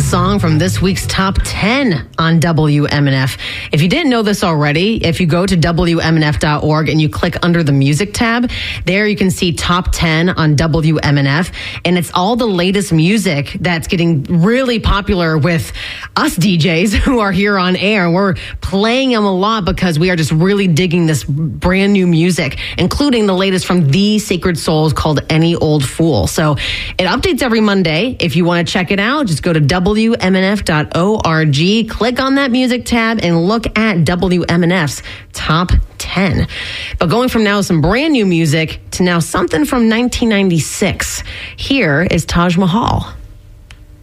song from this week's Top 10 on WMNF. If you didn't know this already, if you go to WMNF.org and you click under the music tab, there you can see Top 10 on WMNF. And it's all the latest music that's getting really popular with us DJs who are here on air. We're playing them a lot because we are just really digging this brand new music, including the latest from The Sacred Souls called Any Old Fool. So it updates every Monday. If you want to check it out, just go to WMNF.org, click on that music tab, and look at WMNF's Top 10. But going from now some brand new music to now something from 1996. Here is Taj Mahal.